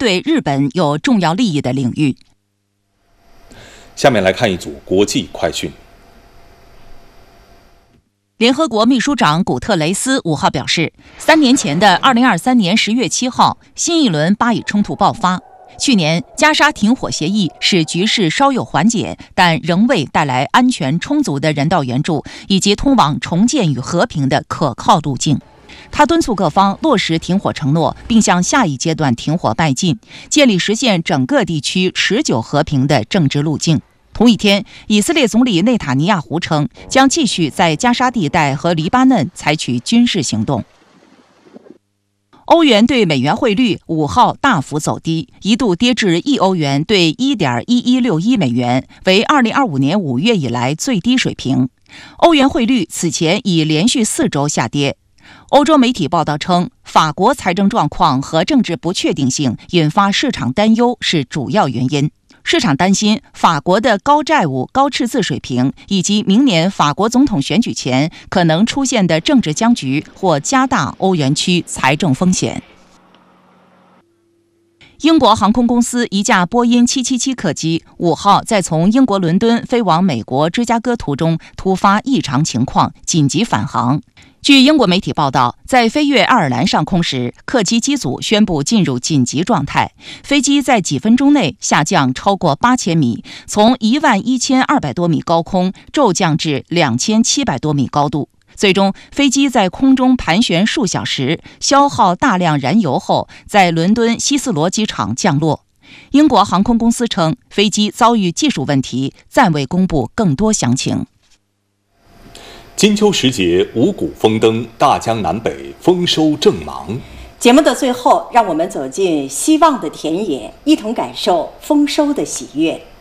对日本有重要利益的领域。 下面来看一组国际快讯。 联合国秘书长古特雷斯5号表示，3年前的2023年10月7号，新一轮巴以冲突爆发。去年加沙停火协议使局势稍有缓解，但仍未带来安全充足的人道援助以及通往重建与和平的可靠路径。他敦促各方落实停火承诺，并向下一阶段停火迈进，建立实现整个地区持久和平的政治路径。同一天，以色列总理内塔尼亚胡称将继续在加沙地带和黎巴嫩采取军事行动。欧元对美元汇率5号大幅走低，一度跌至1欧元对 1.1161 美元，为2025年5月以来最低水平。欧元汇率此前已连续4周下跌。欧洲媒体报道称，法国财政状况和政治不确定性引发市场担忧是主要原因。市场担心法国的高债务、高赤字水平，以及明年法国总统选举前可能出现的政治僵局，或加大欧元区财政风险。英国航空公司一架波音777客机5号在从英国伦敦飞往美国芝加哥途中突发异常情况，紧急返航。据英国媒体报道，在飞越爱尔兰上空时，客机机组宣布进入紧急状态，飞机在几分钟内下降超过8000米，从11200多米高空骤降至2700多米高度。最终，飞机在空中盘旋数小时，消耗大量燃油后，在伦敦希斯罗机场降落。英国航空公司称，飞机遭遇技术问题，暂未公布更多详情。 金秋时节，五谷丰登，大江南北丰收正忙。 节目的最后，让我们走进希望的田野，一同感受丰收的喜悦。